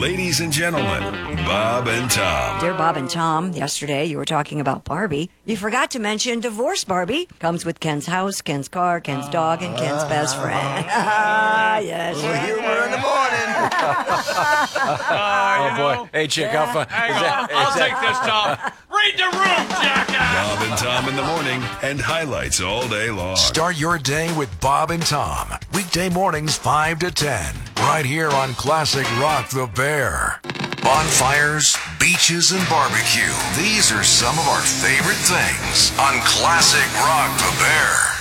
Ladies and gentlemen, Bob and Tom. Dear Bob and Tom, yesterday you were talking about Barbie. You forgot to mention Divorce Barbie. Comes with Ken's house, Ken's car, Ken's dog, and Ken's best friend. Yes. Humor in the morning. Boy. Hey, chick, how fun. Hang on. I'll take this, Tom. Read the room, jackass. Bob and Tom in the morning and highlights all day long. Start your day with Bob and Tom. Weekday mornings 5 to 10. Right here on Classic Rock the Bear. Bonfires, beaches, and barbecue. These are some of our favorite things on Classic Rock the Bear.